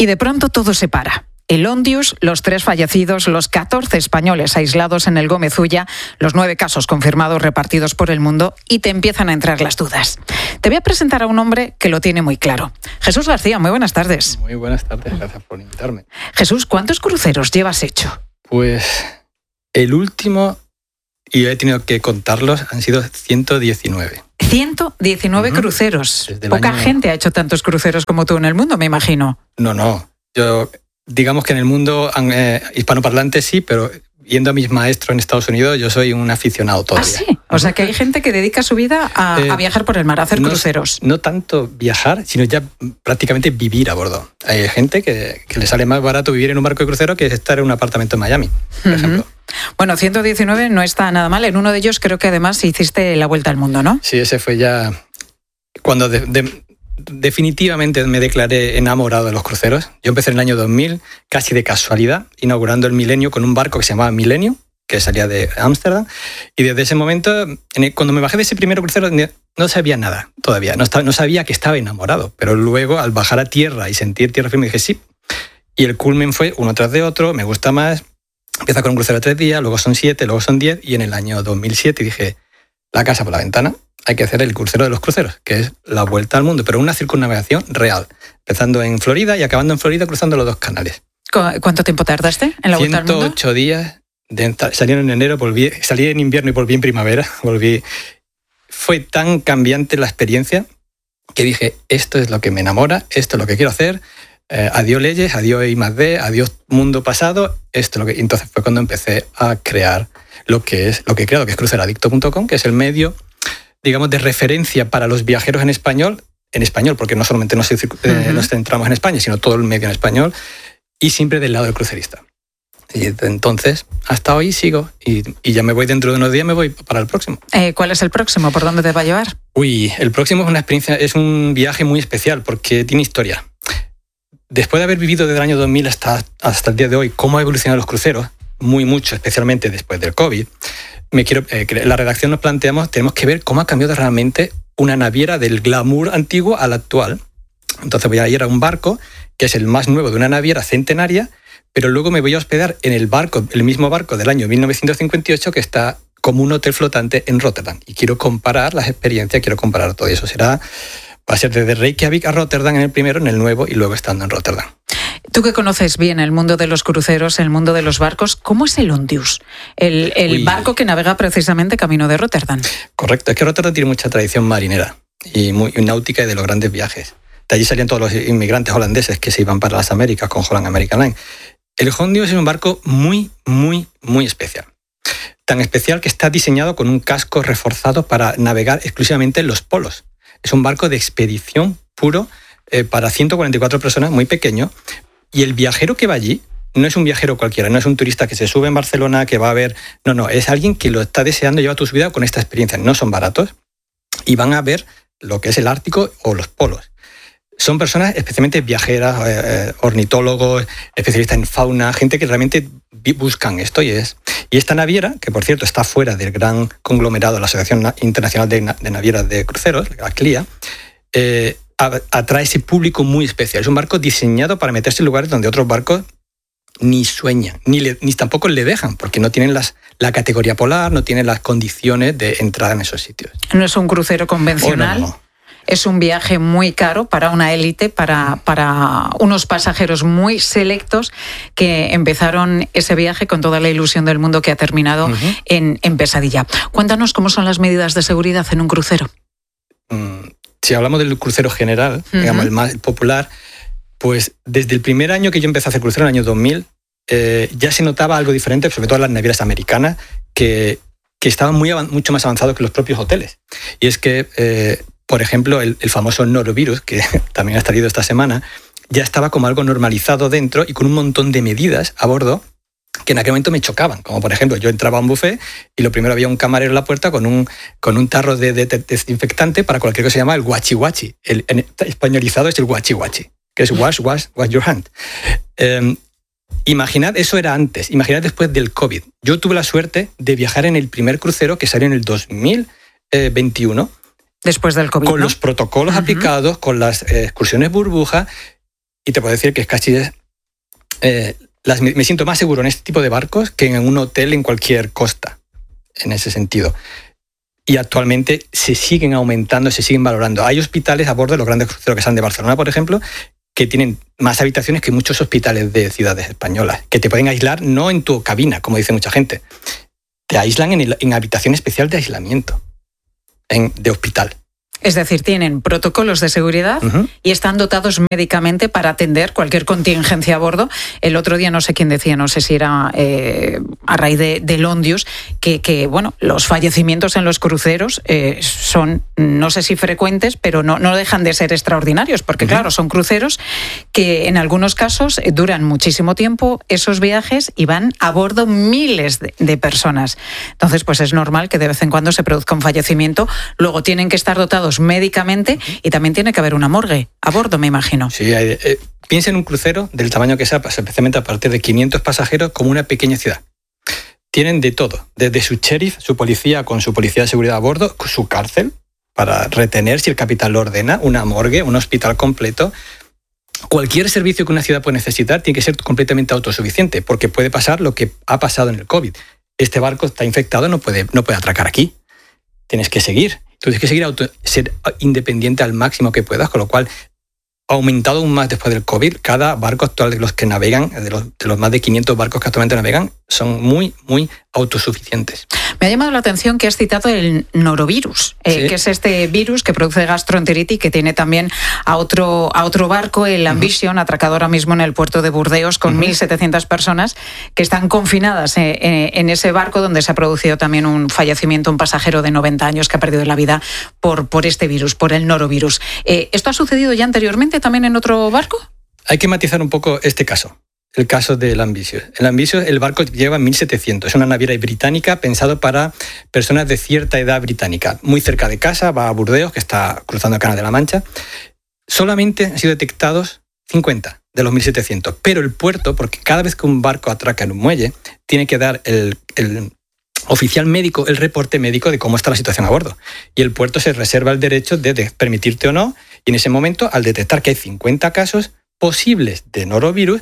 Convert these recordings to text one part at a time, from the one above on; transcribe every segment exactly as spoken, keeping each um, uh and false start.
Y de pronto todo se para. El Ondius, los tres fallecidos, los catorce españoles aislados en el Gómez Ulla, los nueve casos confirmados repartidos por el mundo, y te empiezan a entrar las dudas. Te voy a presentar a un hombre que lo tiene muy claro. Jesús García, muy buenas tardes. Muy buenas tardes, gracias por invitarme. Jesús, ¿cuántos cruceros llevas hecho? Pues el último, y he tenido que contarlos, han sido ciento diecinueve. ciento diecinueve uh-huh. cruceros. Poca año... gente ha hecho tantos cruceros como tú en el mundo, me imagino. No, no. Yo... Digamos que en el mundo eh, hispanoparlante sí, pero yendo a mis maestros en Estados Unidos, yo soy un aficionado todavía. ¿Ah, sí? O sea, que hay gente que dedica su vida a, eh, a viajar por el mar, a hacer no, cruceros. No tanto viajar, sino ya prácticamente vivir a bordo. Hay gente que, que le sale más barato vivir en un barco de crucero que estar en un apartamento en Miami, por uh-huh. ejemplo. Bueno, ciento diecinueve no está nada mal. En uno de ellos creo que además hiciste la vuelta al mundo, ¿no? Sí, ese fue ya cuando... De, de, definitivamente me declaré enamorado de los cruceros. Yo empecé en el año dos mil, casi de casualidad, inaugurando el Milenio con un barco que se llamaba Milenio, que salía de Ámsterdam, y desde ese momento, cuando me bajé de ese primer crucero, no sabía nada todavía, no, estaba, no sabía que estaba enamorado, pero luego al bajar a tierra y sentir tierra firme dije sí, y el culmen fue uno tras de otro, me gusta más, empieza con un crucero de tres días, luego son siete, luego son diez, y en el año dos mil siete dije, la casa por la ventana, hay que hacer el crucero de los cruceros, que es la vuelta al mundo, pero una circunnavegación real, empezando en Florida y acabando en Florida cruzando los dos canales. ¿Cuánto tiempo tardaste en la vuelta al mundo? ciento ocho días, de, salí en enero, volví, salí en invierno y volví en primavera, volví. Fue tan cambiante la experiencia que dije, esto es lo que me enamora, esto es lo que quiero hacer, eh, adiós leyes, adiós I más D, adiós mundo pasado, esto es lo que... Entonces fue cuando empecé a crear lo que es lo que he creado, que es cruceradicto punto com, que es el medio, digamos, de referencia para los viajeros en español, en español, porque no solamente nos, eh, uh-huh. nos centramos en España, sino todo el medio en español, y siempre del lado del crucerista. Y desde entonces, hasta hoy sigo, y, y ya me voy dentro de unos días, me voy para el próximo. Eh, ¿Cuál es el próximo? ¿Por dónde te va a llevar? Uy, el próximo es una experiencia, es un viaje muy especial, porque tiene historia. Después de haber vivido desde el año dos mil hasta, hasta el día de hoy, cómo ha evolucionado los cruceros, muy mucho, especialmente después del COVID, Me quiero, eh, la redacción nos planteamos, tenemos que ver cómo ha cambiado realmente una naviera del glamour antiguo al actual. Entonces voy a ir a un barco que es el más nuevo de una naviera centenaria, pero luego me voy a hospedar en el barco, el mismo barco del año mil novecientos cincuenta y ocho que está como un hotel flotante en Rotterdam. Y quiero comparar las experiencias, quiero comparar todo eso. Será, va a ser desde Reykjavik a Rotterdam en el primero, en el nuevo y luego estando en Rotterdam. Tú que conoces bien el mundo de los cruceros, el mundo de los barcos, ¿cómo es el Ondius? El, el barco que navega precisamente camino de Rotterdam. Correcto, es que Rotterdam tiene mucha tradición marinera y, muy, y náutica y de los grandes viajes. De allí salían todos los inmigrantes holandeses que se iban para las Américas con Holland American Line. El Ondius es un barco muy, muy, muy especial. Tan especial que está diseñado con un casco reforzado para navegar exclusivamente en los polos. Es un barco de expedición puro eh, para ciento cuarenta y cuatro personas, muy pequeño. Y el viajero que va allí no es un viajero cualquiera, no es un turista que se sube en Barcelona, que va a ver... No, no, es alguien que lo está deseando, lleva toda su vida con esta experiencia. No son baratos y van a ver lo que es el Ártico o los polos. Son personas especialmente viajeras, eh, ornitólogos, especialistas en fauna, gente que realmente buscan esto y es... Y esta naviera, que por cierto está fuera del gran conglomerado de la Asociación Internacional de, de Navieras de Cruceros, la C L I A, eh, atrae ese público muy especial. Es un barco diseñado para meterse en lugares donde otros barcos ni sueñan, ni, le, ni tampoco le dejan, porque no tienen las, la categoría polar, no tienen las condiciones de entrada en esos sitios. No es un crucero convencional. Oh, no, no, no. Es un viaje muy caro para una élite, para, para unos pasajeros muy selectos que empezaron ese viaje con toda la ilusión del mundo que ha terminado uh-huh. en, en pesadilla. Cuéntanos cómo son las medidas de seguridad en un crucero. Mm, si hablamos del crucero general, uh-huh. digamos el más popular, pues desde el primer año que yo empecé a hacer crucero, en el año dos mil, eh, ya se notaba algo diferente, sobre todo en las navieras americanas, que, que estaban muy, mucho más avanzados que los propios hoteles. Y es que... Eh, Por ejemplo, el, el famoso norovirus, que también ha salido esta semana, ya estaba como algo normalizado dentro y con un montón de medidas a bordo que en aquel momento me chocaban. Como por ejemplo, yo entraba a un buffet y lo primero había un camarero en la puerta con un, con un tarro de, de, de desinfectante para cualquier cosa que se llama el guachi guachi. El, en españolizado es el guachi guachi, que es wash, wash, wash your hand. Eh, imaginad, eso era antes, imaginad después del COVID. Yo tuve la suerte de viajar en el primer crucero que salió en el dos mil veintiuno, después del COVID, con ¿no? los protocolos uh-huh. aplicados, con las eh, excursiones burbuja, y te puedo decir que es casi... Eh, las, me siento más seguro en este tipo de barcos que en un hotel en cualquier costa, en ese sentido. Y actualmente se siguen aumentando, se siguen valorando. Hay hospitales a bordo de los grandes cruceros que salen de Barcelona, por ejemplo, que tienen más habitaciones que muchos hospitales de ciudades españolas, que te pueden aislar no en tu cabina, como dice mucha gente, te aíslan en, el, en habitación especial de aislamiento, en, de hospital. Es decir, tienen protocolos de seguridad uh-huh. y están dotados médicamente para atender cualquier contingencia a bordo. El otro día no sé quién decía, no sé si era eh, a raíz de, de Londius, que, que bueno, los fallecimientos en los cruceros eh, son, no sé si frecuentes, pero no, no dejan de ser extraordinarios, porque uh-huh. claro, son cruceros que en algunos casos duran muchísimo tiempo esos viajes y van a bordo miles de, de personas. Entonces, pues es normal que de vez en cuando se produzca un fallecimiento. Luego tienen que estar dotados médicamente y también tiene que haber una morgue a bordo, me imagino. Sí, hay, eh, piensa en un crucero del tamaño que sea, especialmente a partir de quinientos pasajeros, como una pequeña ciudad. Tienen de todo, desde su sheriff, su policía con su policía de seguridad a bordo, su cárcel para retener si el capitán lo ordena, una morgue, un hospital completo. Cualquier servicio que una ciudad puede necesitar tiene que ser completamente autosuficiente, porque puede pasar lo que ha pasado en el COVID. Este barco está infectado, no puede, no puede atracar aquí. Tienes que seguir. Tú tienes que seguir auto, ser independiente al máximo que puedas, con lo cual ha aumentado aún más después del COVID. Cada barco actual de los que navegan, de los, de los más de quinientos barcos que actualmente navegan, son muy, muy autosuficientes. Me ha llamado la atención que has citado el norovirus, eh, ¿sí? que es este virus que produce gastroenteritis, que tiene también a otro, a otro barco, el Ambition, uh-huh. atracado ahora mismo en el puerto de Burdeos, con uh-huh. mil setecientas personas que están confinadas eh, eh, en ese barco, donde se ha producido también un fallecimiento, un pasajero de noventa años que ha perdido la vida por, por este virus, por el norovirus. Eh, ¿Esto ha sucedido ya anteriormente también en otro barco? Hay que matizar un poco este caso. El caso del Ambitious. El Ambitious, el barco lleva mil setecientos. Es una naviera británica pensado para personas de cierta edad británica. Muy cerca de casa, va a Burdeos, que está cruzando el Canal de la Mancha. Solamente han sido detectados cincuenta de los mil setecientos. Pero el puerto, porque cada vez que un barco atraca en un muelle, tiene que dar el, el oficial médico, el reporte médico de cómo está la situación a bordo. Y el puerto se reserva el derecho de, de permitirte o no. Y en ese momento, al detectar que hay cincuenta casos posibles de norovirus,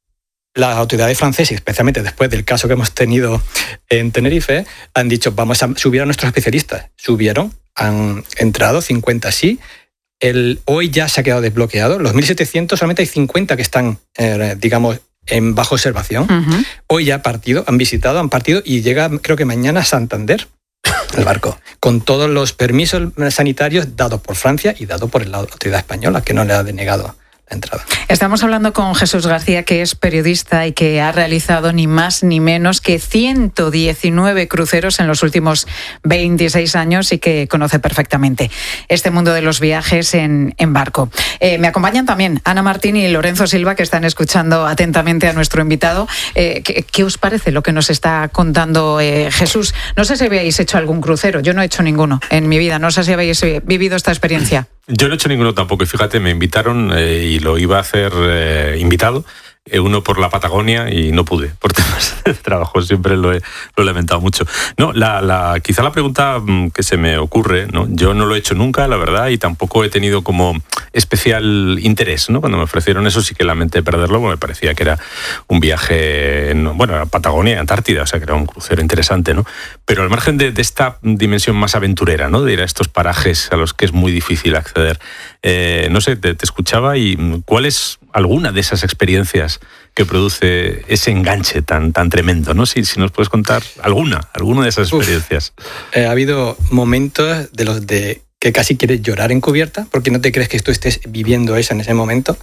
las autoridades francesas, especialmente después del caso que hemos tenido en Tenerife, han dicho, vamos a subir a nuestros especialistas. Subieron, han entrado cincuenta sí. El, hoy ya se ha quedado desbloqueado. Los mil setecientos, solamente hay cincuenta que están, eh, digamos, en bajo observación. Uh-huh. Hoy ya ha partido, han visitado, han partido y llega, creo que mañana, a Santander, el barco, con todos los permisos sanitarios dados por Francia y dados por la autoridad española, que no le ha denegado la entrada. Estamos hablando con Jesús García, que es periodista y que ha realizado ni más ni menos que ciento diecinueve cruceros en los últimos veintiséis años y que conoce perfectamente este mundo de los viajes en, en barco. Eh, me acompañan también Ana Martín y Lorenzo Silva, que están escuchando atentamente a nuestro invitado. Eh, ¿qué, ¿Qué os parece lo que nos está contando eh, Jesús? No sé si habéis hecho algún crucero, yo no he hecho ninguno en mi vida, no sé si habéis vivido esta experiencia. Yo no he hecho ninguno tampoco, y fíjate, me invitaron eh, y lo iba a hacer eh, invitado, eh, uno por la Patagonia, y no pude, por temas de trabajo, siempre lo he, lo he lamentado mucho. No, la, la, quizá la pregunta que se me ocurre, ¿no? Yo no lo he hecho nunca, la verdad, y tampoco he tenido como especial interés, ¿no? Cuando me ofrecieron eso sí que lamenté perderlo, porque me parecía que era un viaje, en, bueno, a Patagonia, Antártida, o sea que era un crucero interesante, ¿no? Pero al margen de, de esta dimensión más aventurera, ¿no? De ir a estos parajes a los que es muy difícil acceder, eh, no sé, te, te escuchaba y ¿cuál es alguna de esas experiencias que produce ese enganche tan, tan tremendo, ¿no? Si, si nos puedes contar alguna, alguna de esas experiencias. Uf, eh, ha habido momentos de los de que casi quieres llorar en cubierta, porque no te crees que tú estés viviendo eso en ese momento.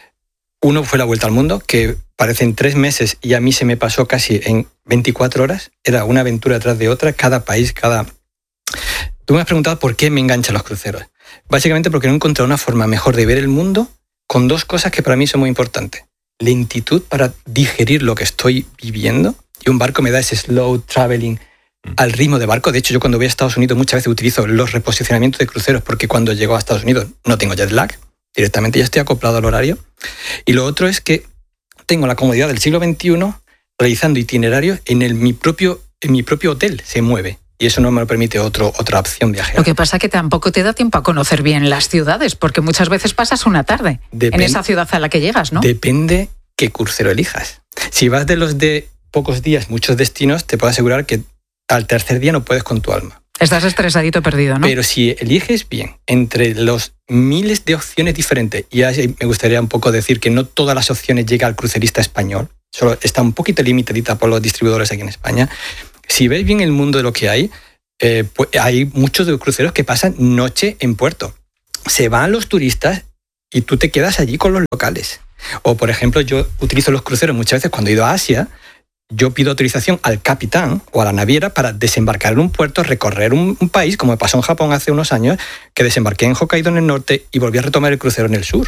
Uno fue la vuelta al mundo, que parecen tres meses y a mí se me pasó casi en veinticuatro horas. Era una aventura tras de otra, cada país, cada... Tú me has preguntado por qué me enganchan los cruceros. Básicamente porque no he encontrado una forma mejor de ver el mundo con dos cosas que para mí son muy importantes. Lentitud para digerir lo que estoy viviendo, y un barco me da ese slow traveling al ritmo de barco. De hecho, yo cuando voy a Estados Unidos muchas veces utilizo los reposicionamientos de cruceros, porque cuando llego a Estados Unidos no tengo jet lag, directamente ya estoy acoplado al horario. Y lo otro es que tengo la comodidad del siglo veintiuno realizando itinerarios en el, mi, propio, en mi propio hotel, se mueve. y eso no me lo permite otro, otra opción viajera. Lo que pasa es que tampoco te da tiempo a conocer bien las ciudades, porque muchas veces pasas una tarde Dep- en esa ciudad a la que llegas, ¿no? Depende qué crucero elijas. Si vas de los de pocos días, muchos destinos, te puedo asegurar que al tercer día no puedes con tu alma. Estás estresadito perdido, ¿no? Pero si eliges bien entre los miles de opciones diferentes, y ahí me gustaría un poco decir que no todas las opciones llegan al crucerista español, solo está un poquito limitadita por los distribuidores aquí en España. Si ves bien el mundo de lo que hay, eh, pues hay muchos de los cruceros que pasan noche en puerto. Se van los turistas y tú te quedas allí con los locales. O, por ejemplo, yo utilizo los cruceros muchas veces cuando he ido a Asia. Yo pido autorización al capitán o a la naviera para desembarcar en un puerto, recorrer un, un país, como me pasó en Japón hace unos años, que desembarqué en Hokkaido en el norte y volví a retomar el crucero en el sur.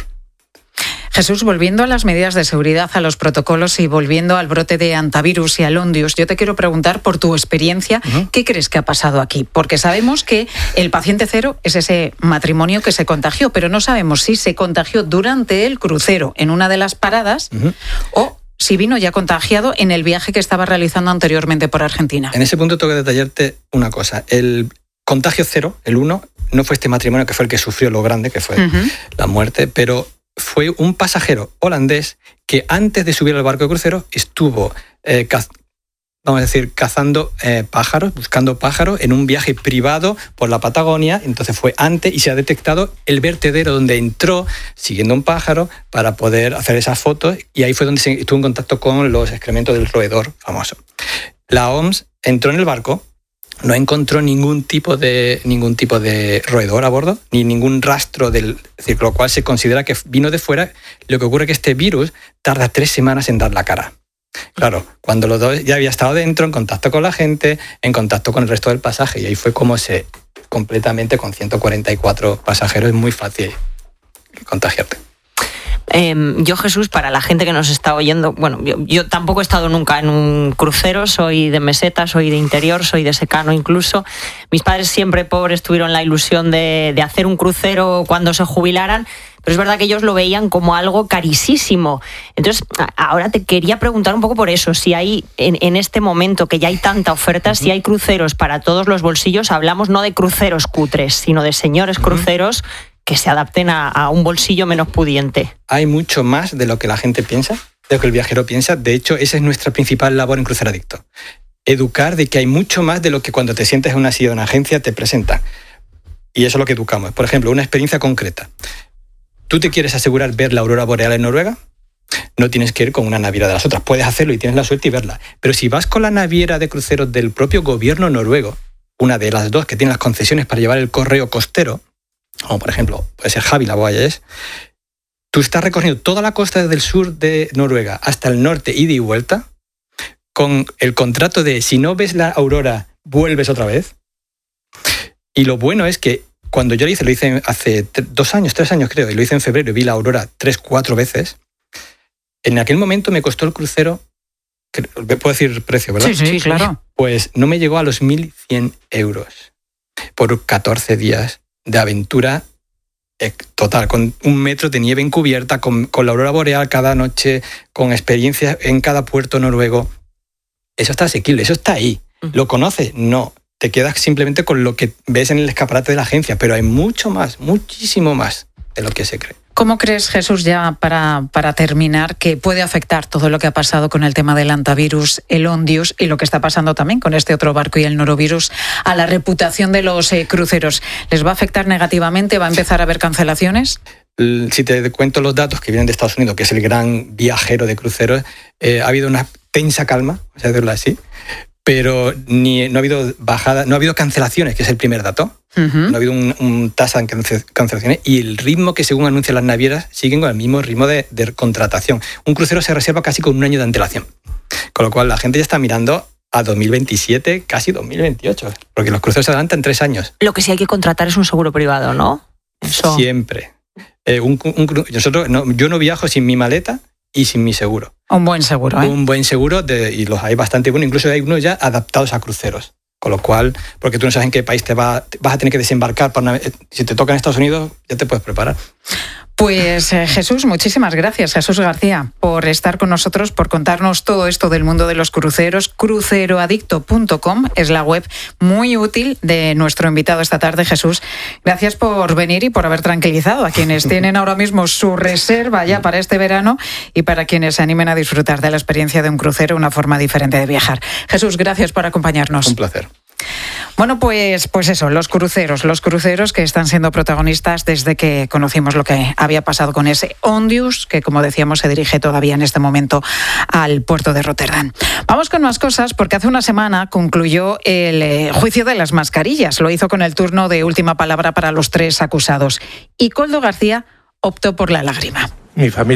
Jesús, volviendo a las medidas de seguridad, a los protocolos y volviendo al brote de hantavirus y al Ondius, yo te quiero preguntar por tu experiencia, uh-huh. ¿qué crees que ha pasado aquí? Porque sabemos que el paciente cero es ese matrimonio que se contagió, pero no sabemos si se contagió durante el crucero en una de las paradas uh-huh. o si vino ya contagiado en el viaje que estaba realizando anteriormente por Argentina. En ese punto tengo que detallarte una cosa. El contagio cero, el uno, no fue este matrimonio que fue el que sufrió lo grande, que fue uh-huh. la muerte, pero fue un pasajero holandés que antes de subir al barco de crucero estuvo, eh, caz- vamos a decir, cazando eh, pájaros, buscando pájaros en un viaje privado por la Patagonia. Entonces fue antes y se ha detectado el vertedero donde entró siguiendo un pájaro para poder hacer esas fotos, y ahí fue donde se estuvo en contacto con los excrementos del roedor famoso. La O M S entró en el barco, no encontró ningún tipo de ningún tipo de roedor a bordo, ni ningún rastro del, es decir, lo cual se considera que vino de fuera. Lo que ocurre es que este virus tarda tres semanas en dar la cara. Claro, cuando los dos ya había estado dentro, en contacto con la gente, en contacto con el resto del pasaje, y ahí fue como se, completamente con ciento cuarenta y cuatro pasajeros, es muy fácil contagiarte. Eh, yo, Jesús, para la gente que nos está oyendo, bueno, yo, yo tampoco he estado nunca en un crucero, soy de meseta, soy de interior, soy de secano incluso. Mis padres siempre, pobres, tuvieron la ilusión de, de hacer un crucero cuando se jubilaran, pero es verdad que ellos lo veían como algo carísimo. Entonces, ahora te quería preguntar un poco por eso, si hay, en, en este momento que ya hay tanta oferta, uh-huh. si hay cruceros para todos los bolsillos. Hablamos no de cruceros cutres, sino de señores uh-huh. cruceros que se adapten a, a un bolsillo menos pudiente. Hay mucho más de lo que la gente piensa, de lo que el viajero piensa. De hecho, esa es nuestra principal labor en Crucero Adicto. Educar de que hay mucho más de lo que cuando te sientes en una silla de una agencia te presentan. Y eso es lo que educamos. Por ejemplo, una experiencia concreta. ¿Tú te quieres asegurar ver la aurora boreal en Noruega? No tienes que ir con una naviera de las otras. Puedes hacerlo y tienes la suerte y verla. Pero si vas con la naviera de cruceros del propio gobierno noruego, una de las dos que tiene las concesiones para llevar el correo costero, como por ejemplo puede ser Havila Voyages, tú estás recorriendo toda la costa desde el sur de Noruega hasta el norte, ida y vuelta, con el contrato de si no ves la aurora, vuelves otra vez. Y lo bueno es que cuando yo lo hice, lo hice hace t- dos años, tres años creo, y lo hice en febrero y vi la aurora tres, cuatro veces, en aquel momento me costó el crucero, puedo decir precio, ¿verdad? Sí, sí, sí, claro. Pues no me llegó a los mil cien euros por catorce días de aventura total, con un metro de nieve encubierta, con, con la aurora boreal cada noche, con experiencias en cada puerto noruego. Eso está asequible, eso está ahí. ¿Lo conoces? No. Te quedas simplemente con lo que ves en el escaparate de la agencia, pero hay mucho más, muchísimo más de lo que se cree. ¿Cómo crees, Jesús, ya para, para terminar, que puede afectar todo lo que ha pasado con el tema del hantavirus, el Ondius y lo que está pasando también con este otro barco y el norovirus a la reputación de los eh, cruceros? ¿Les va a afectar negativamente? ¿Va a empezar a haber cancelaciones? Si te cuento los datos que vienen de Estados Unidos, que es el gran viajero de cruceros, eh, ha habido una tensa calma, vamos a decirlo así, pero ni, no ha habido bajada, no ha habido cancelaciones, que es el primer dato. Uh-huh. No ha habido un, un tasa de cancelaciones, y el ritmo que según anuncian las navieras siguen con el mismo ritmo de, de contratación. Un crucero se reserva casi con un año de antelación, con lo cual la gente ya está mirando a dos mil veintisiete, casi dos mil veintiocho, porque los cruceros se adelantan tres años. Lo que sí hay que contratar es un seguro privado, ¿no? Eso. Siempre. Eh, un, un, nosotros, no, yo no viajo sin mi maleta y sin mi seguro. Un buen seguro, ¿eh? Un buen seguro, de, y los hay bastante buenos, incluso hay unos ya adaptados a cruceros. Con lo cual, porque tú no sabes en qué país te va, vas a tener que desembarcar. Para una, si te toca en Estados Unidos, ya te puedes preparar. Pues eh, Jesús, muchísimas gracias, Jesús García, por estar con nosotros, por contarnos todo esto del mundo de los cruceros. cruceroadicto punto com es la web muy útil de nuestro invitado esta tarde, Jesús. Gracias por venir y por haber tranquilizado a quienes tienen ahora mismo su reserva ya para este verano y para quienes se animen a disfrutar de la experiencia de un crucero, una forma diferente de viajar. Jesús, gracias por acompañarnos. Un placer. Bueno, pues, pues eso, los cruceros, los cruceros que están siendo protagonistas desde que conocimos lo que había pasado con ese Ondius, que como decíamos se dirige todavía en este momento al puerto de Rotterdam. Vamos con más cosas, porque hace una semana concluyó el eh, juicio de las mascarillas. Lo hizo con el turno de última palabra para los tres acusados. Y Koldo García optó por la lágrima. Mi familia